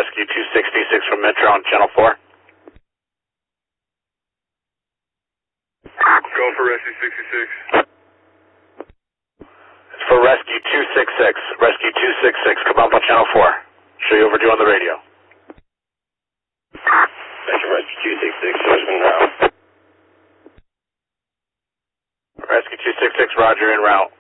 Rescue 266 from Metro on Channel 4. Going for Rescue 66. It's for Rescue 266. Rescue 266, come up on Channel 4. Show you overdue on the radio. Metro Rescue 266, Swordsman route. Rescue 266, roger, en route.